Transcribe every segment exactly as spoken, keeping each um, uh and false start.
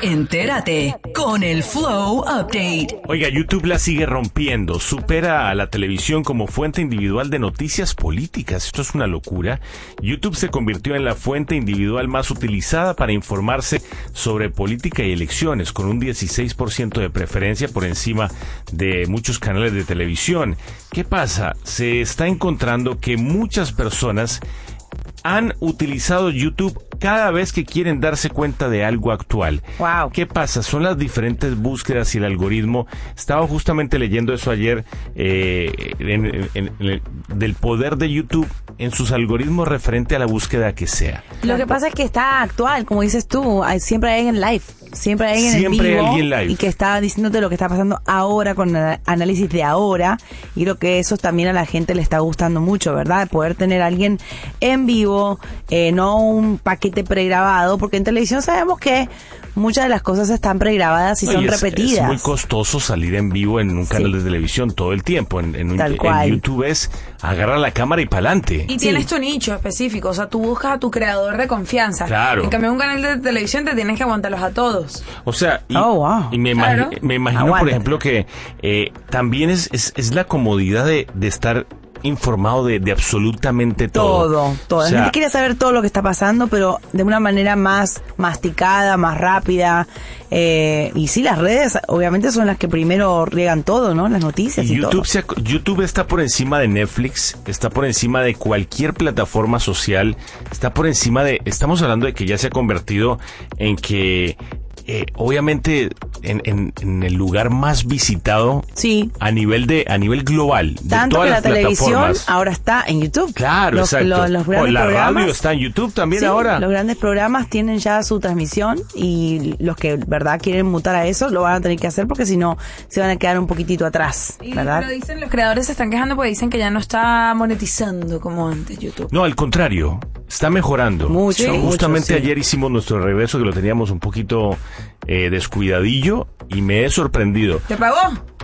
Entérate con el Flow Update. Oiga, YouTube la sigue rompiendo. Supera a la televisión como fuente individual de noticias políticas. Esto es una locura. YouTube se convirtió en la fuente individual más utilizada para informarse sobre política y elecciones, con un dieciséis por ciento de preferencia por encima de muchos canales de televisión. ¿Qué pasa? Se está encontrando que muchas personas han utilizado YouTube cada vez que quieren darse cuenta de algo actual. Wow. ¿Qué pasa? Son las diferentes búsquedas y el algoritmo. Estaba justamente leyendo eso ayer eh, en, en, en, en, del poder de YouTube en sus algoritmos referente a la búsqueda que sea. Lo que pasa es que está actual, como dices tú, hay, siempre hay alguien live, siempre hay alguien siempre en vivo hay alguien live. Y que está diciéndote lo que está pasando ahora con el análisis de ahora, y creo que eso también a la gente le está gustando mucho, ¿verdad? Poder tener a alguien en vivo, eh, no un paquete pregrabado, porque en televisión sabemos que muchas de las cosas están pregrabadas y no, son y es, repetidas. Es muy costoso salir en vivo en un canal sí. de televisión todo el tiempo. En, en, un, Tal cual. en YouTube es agarrar la cámara y pa'lante. Y Sí. tienes tu nicho específico, o sea, tú buscas a tu creador de confianza. Claro. En cambio, en un canal de televisión te tienes que aguantarlos a todos. O sea, y, Oh, wow. y me, Claro. imagi- me imagino, Aguántate. por ejemplo, que eh, también es, es, es la comodidad de, de estar informado de, de absolutamente todo. Todo, todo. O La sea, gente quiere saber todo lo que está pasando, pero de una manera más masticada, más rápida. Eh, y sí, las redes obviamente son las que primero riegan todo, ¿no? Las noticias y, YouTube, todo. se ac- YouTube está por encima de Netflix, está por encima de cualquier plataforma social, está por encima de... Estamos hablando de que ya se ha convertido en que... Eh, obviamente en, en, en el lugar más visitado Sí. a nivel de a nivel global de Tanto todas que la las televisión plataformas. ahora está en YouTube. Claro, los, exacto. Los, los O grandes la programas, radio está en YouTube también sí, ahora. Los grandes programas tienen ya su transmisión, y los que verdad quieren mutar a eso lo van a tener que hacer, porque si no se van a quedar un poquitito atrás, Y ¿verdad? lo dicen, los creadores se están quejando porque dicen que ya no está monetizando como antes YouTube. No, al contrario, está mejorando. Mucho, Sí, mucho, Justamente sí. ayer hicimos nuestro regreso, que lo teníamos un poquito eh, descuidadillo, y me he sorprendido. ¿Te pagó?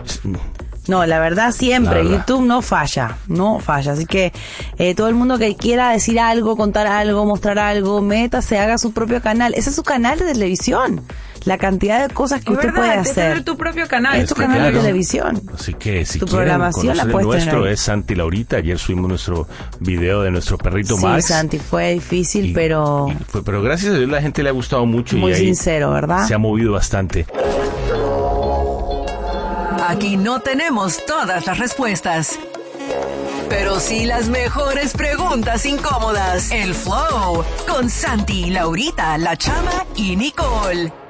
No, la verdad siempre, La verdad. YouTube no falla, no falla, así que eh, todo el mundo que quiera decir algo, contar algo, mostrar algo, métase, haga su propio canal. Ese es su canal de televisión, la cantidad de cosas que Es usted verdad, puede tienes que hacer. tener tu propio canal. Es tu Este, canal claro. de televisión. Así que si Tu quieren programación la conocer el puedes tener nuestro ahí. es Santi Laurita. Ayer subimos nuestro video de nuestro perrito Sí, Max. Santi, fue difícil, Y- pero y fue, pero gracias a Dios la gente le ha gustado mucho. muy y ahí sincero, ¿verdad? se ha movido bastante. Aquí no tenemos todas las respuestas, pero sí las mejores preguntas incómodas. El Flow con Santi, Laurita, La Chama y Nicole.